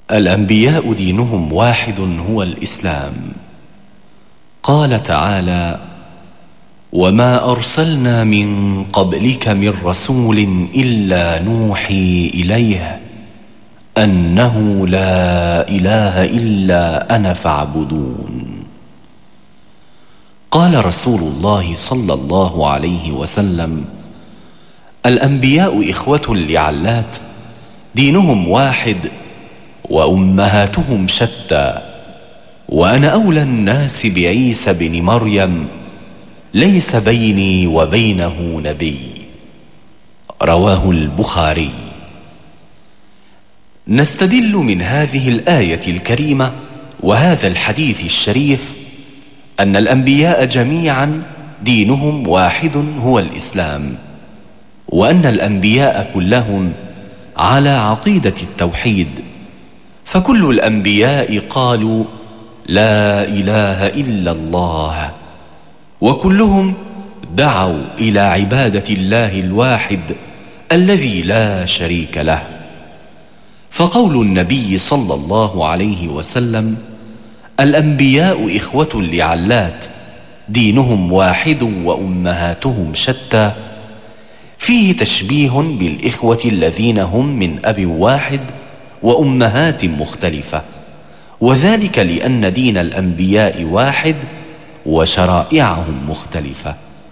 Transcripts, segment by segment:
الأنبياء دينهم واحد هو الإسلام. قال تعالى: وما أرسلنا من قبلك من رسول إلا نوحي إليه أنه لا إله إلا أنا فاعبدون. قال رسول الله صلى الله عليه وسلم: الأنبياء إخوة لعلات، دينهم واحد وأمهاتهم شتى، وأنا أولى الناس بعيسى بن مريم، ليس بيني وبينه نبي. رواه البخاري. نستدل من هذه الآية الكريمة وهذا الحديث الشريف أن الأنبياء جميعا دينهم واحد هو الإسلام، وأن الأنبياء كلهم على عقيدة التوحيد، فكل الأنبياء قالوا لا إله إلا الله، وكلهم دعوا إلى عبادة الله الواحد الذي لا شريك له. فقول النبي صلى الله عليه وسلم: الأنبياء إخوة لعلات، دينهم واحد وأمهاتهم شتى، فيه تشبيه بالإخوة الذين هم من أب واحد وأمهات مختلفة، وذلك لأن دين الأنبياء واحد وشرائعهم مختلفة.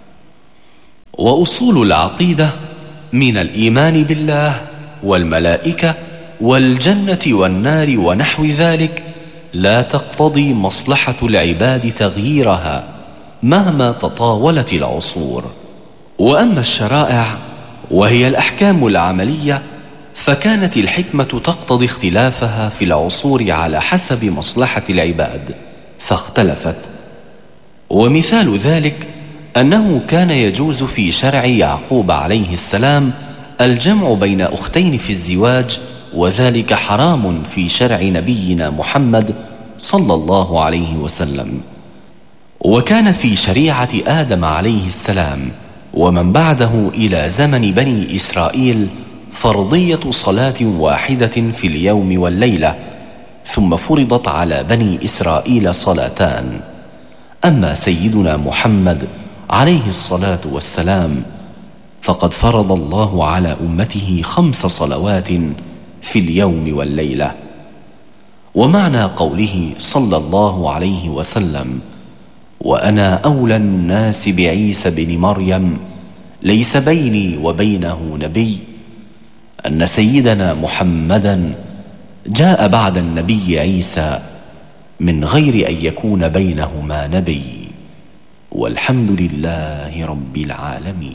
وأصول العقيدة من الإيمان بالله والملائكة والجنة والنار ونحو ذلك لا تقتضي مصلحة العباد تغييرها مهما تطاولت العصور. وأما الشرائع وهي الأحكام العملية فكانت الحكمة تقتضي اختلافها في العصور على حسب مصلحة العباد فاختلفت. ومثال ذلك أنه كان يجوز في شرع يعقوب عليه السلام الجمع بين أختين في الزواج، وذلك حرام في شرع نبينا محمد صلى الله عليه وسلم. وكان في شريعة آدم عليه السلام ومن بعده إلى زمن بني إسرائيل فرضية صلاة واحدة في اليوم والليلة، ثم فرضت على بني إسرائيل صلاتان. أما سيدنا محمد عليه الصلاة والسلام فقد فرض الله على أمته 5 صلوات في اليوم والليلة. ومعنى قوله صلى الله عليه وسلم: وأنا أولى الناس بعيسى بن مريم، ليس بيني وبينه نبي، أن سيدنا محمدا جاء بعد النبي عيسى من غير أن يكون بينهما نبي، والحمد لله رب العالمين.